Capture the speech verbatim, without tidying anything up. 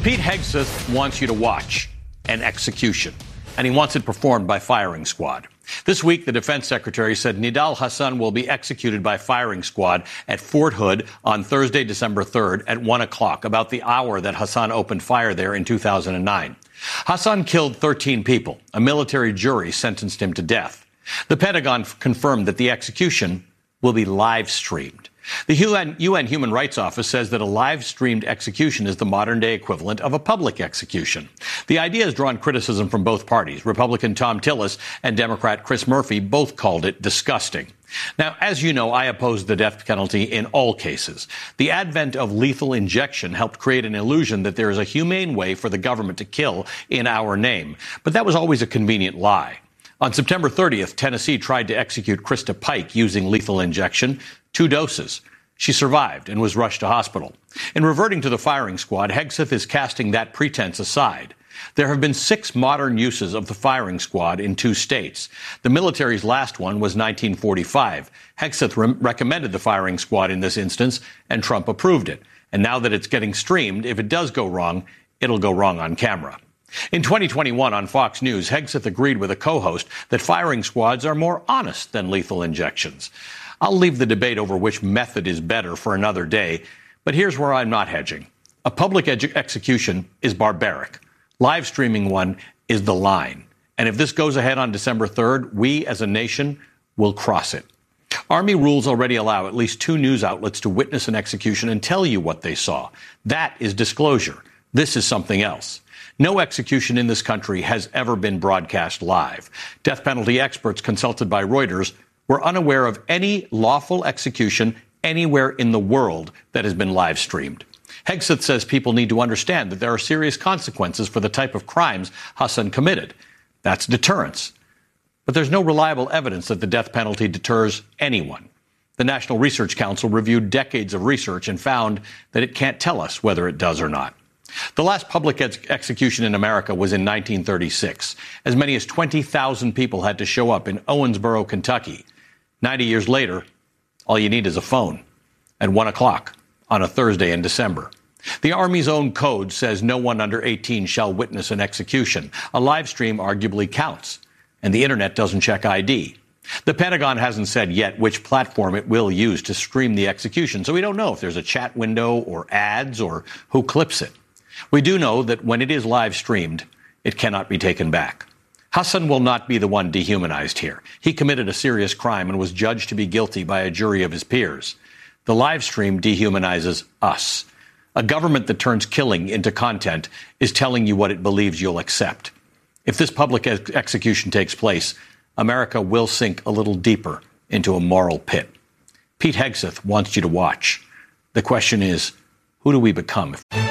Pete Hegseth wants you to watch an execution, and he wants it performed by firing squad. This week, the defense secretary said Nidal Hasan will be executed by firing squad at Fort Hood on Thursday, December third at one o'clock, about the hour that Hasan opened fire there in two thousand nine. Hasan killed thirteen people. A military jury sentenced him to death. The Pentagon confirmed that the execution will be live streamed. The U N, U N Human Rights Office says that a live-streamed execution is the modern-day equivalent of a public execution. The idea has drawn criticism from both parties. Republican Thom Tillis and Democrat Chris Murphy both called it disgusting. Now, as you know, I oppose the death penalty in all cases. The advent of lethal injection helped create an illusion that there is a humane way for the government to kill in our name. But that was always a convenient lie. On September thirtieth, Tennessee tried to execute Krista Pike using lethal injection, two doses. She survived and was rushed to hospital. In reverting to the firing squad, Hegseth is casting that pretense aside. There have been six modern uses of the firing squad in two states. The military's last one was nineteen forty-five. Hegseth re- recommended the firing squad in this instance, and Trump approved it. And now that it's getting streamed, if it does go wrong, it'll go wrong on camera. In twenty twenty-one on Fox News, Hegseth agreed with a co-host that firing squads are more honest than lethal injections. I'll leave the debate over which method is better for another day, but here's where I'm not hedging. A public edu- execution is barbaric. Live streaming one is the line. And if this goes ahead on December third, we as a nation will cross it. Army rules already allow at least two news outlets to witness an execution and tell you what they saw. That is disclosure. This is something else. No execution in this country has ever been broadcast live. Death penalty experts consulted by Reuters were unaware of any lawful execution anywhere in the world that has been live streamed. Hegseth says people need to understand that there are serious consequences for the type of crimes Hasan committed. That's deterrence. But there's no reliable evidence that the death penalty deters anyone. The National Research Council reviewed decades of research and found that it can't tell us whether it does or not. The last public ex- execution in America was in nineteen thirty-six. As many as twenty thousand people had to show up in Owensboro, Kentucky. ninety years later, all you need is a phone at one o'clock on a Thursday in December. The Army's own code says no one under eighteen shall witness an execution. A live stream arguably counts, and the Internet doesn't check I D. The Pentagon hasn't said yet which platform it will use to stream the execution, so we don't know if there's a chat window or ads or who clips it. We do know that when it is live streamed, it cannot be taken back. Hasan will not be the one dehumanized here. He committed a serious crime and was judged to be guilty by a jury of his peers. The live stream dehumanizes us. A government that turns killing into content is telling you what it believes you'll accept. If this public ex- execution takes place, America will sink a little deeper into a moral pit. Pete Hegseth wants you to watch. The question is, who do we become if